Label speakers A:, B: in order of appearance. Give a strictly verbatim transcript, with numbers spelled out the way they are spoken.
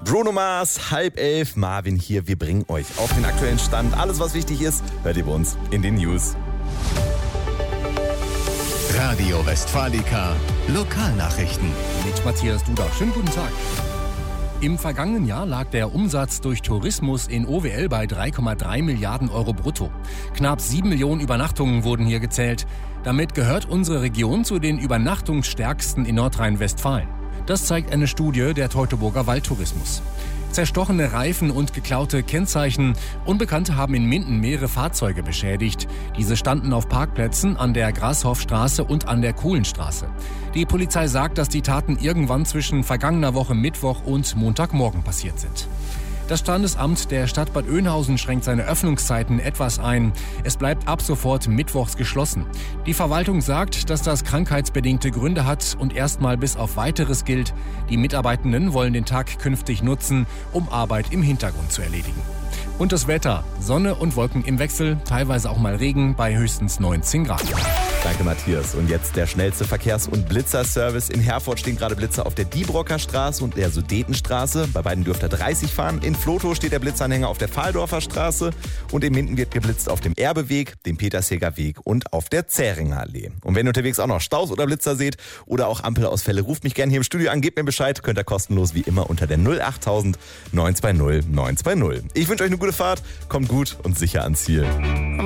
A: Bruno Mars, halb elf, Marvin hier. Wir bringen euch auf den aktuellen Stand. Alles, was wichtig ist, hört ihr bei uns in den News.
B: Radio Westfalica, Lokalnachrichten.
C: Mit Matthias Duda. Schönen guten Tag. Im vergangenen Jahr lag der Umsatz durch Tourismus in O W L bei drei Komma drei Milliarden Euro brutto. Knapp sieben Millionen Übernachtungen wurden hier gezählt. Damit gehört unsere Region zu den übernachtungsstärksten in Nordrhein-Westfalen. Das zeigt eine Studie der Teutoburger Waldtourismus. Zerstochene Reifen und geklaute Kennzeichen. Unbekannte haben in Minden mehrere Fahrzeuge beschädigt. Diese standen auf Parkplätzen an der Grashoffstraße und an der Kohlenstraße. Die Polizei sagt, dass die Taten irgendwann zwischen vergangener Woche Mittwoch und Montagmorgen passiert sind. Das Standesamt der Stadt Bad Oeynhausen schränkt seine Öffnungszeiten etwas ein. Es bleibt ab sofort mittwochs geschlossen. Die Verwaltung sagt, dass das krankheitsbedingte Gründe hat und erstmal bis auf Weiteres gilt. Die Mitarbeitenden wollen den Tag künftig nutzen, um Arbeit im Hintergrund zu erledigen. Und das Wetter. Sonne und Wolken im Wechsel, teilweise auch mal Regen bei höchstens neunzehn Grad.
A: Danke, Matthias. Und jetzt der schnellste Verkehrs- und Blitzerservice. In Herford stehen gerade Blitzer auf der Diebrocker Straße und der Sudetenstraße. Bei beiden dürft ihr dreißig fahren. In Vlotho steht der Blitzanhänger auf der Pfahldorfer Straße. Und in Minden wird geblitzt auf dem Erbeweg, dem Petersheger Weg und auf der Zähringer Allee. Und wenn ihr unterwegs auch noch Staus oder Blitzer seht oder auch Ampelausfälle, ruft mich gerne hier im Studio an, gebt mir Bescheid. Könnt ihr kostenlos wie immer unter der null acht tausend neun zwei null neun zwei null. Ich wünsche euch eine gute Fahrt, kommt gut und sicher ans Ziel.